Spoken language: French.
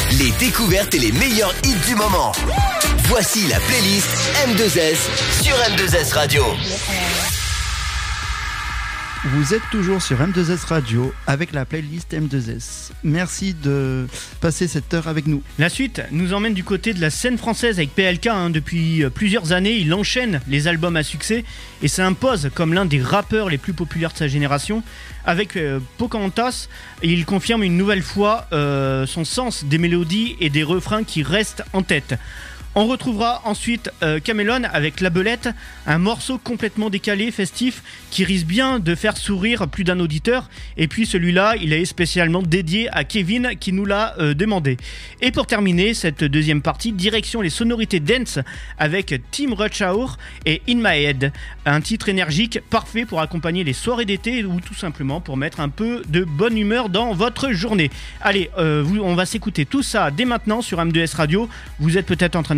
Les découvertes et les meilleurs hits du moment. Voici la playlist M2S sur M2S Radio. Vous êtes toujours sur M2S Radio avec la playlist M2S. Merci de passer cette heure avec nous. La suite nous emmène du côté de la scène française avec PLK. Depuis plusieurs années, il enchaîne les albums à succès et s'impose comme l'un des rappeurs les plus populaires de sa génération. Avec Pocahontas, il confirme une nouvelle fois son sens des mélodies et des refrains qui restent en tête. On retrouvera ensuite Camelon avec La Belette, un morceau complètement décalé, festif, qui risque bien de faire sourire plus d'un auditeur. Et puis celui-là, il est spécialement dédié à Kevin qui nous l'a demandé. Et pour terminer cette deuxième partie, direction les sonorités dance avec Team Rush Hour et In My Head. Un titre énergique, parfait pour accompagner les soirées d'été ou tout simplement pour mettre un peu de bonne humeur dans votre journée. Allez, on va s'écouter tout ça dès maintenant sur M2S Radio. Vous êtes peut-être en train de